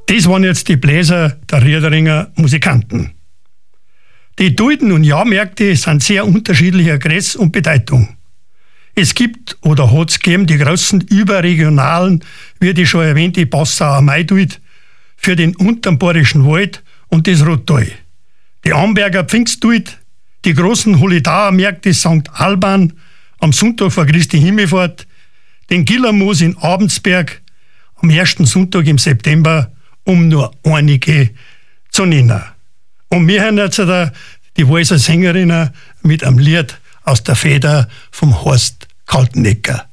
Das waren jetzt die Bläser der Riederinger Musikanten. Die Dulden- und Jahrmärkte sind sehr unterschiedlicher Größe und Bedeutung. Es gibt oder hat es gegeben die großen überregionalen, wie die schon erwähnte Passauer Maidult, für den unteren Bayerischen Wald und das Rottal. Die Amberger Pfingstdult, die großen Holidauer Märkte St. Alban am Sonntag vor Christi Himmelfahrt, den Gillermoos in Abendsberg am ersten Sonntag im September, um nur einige zu nennen. Und wir hören jetzt die Walser Sängerinnen mit einem Lied aus der Feder vom Horst Kaltenecker.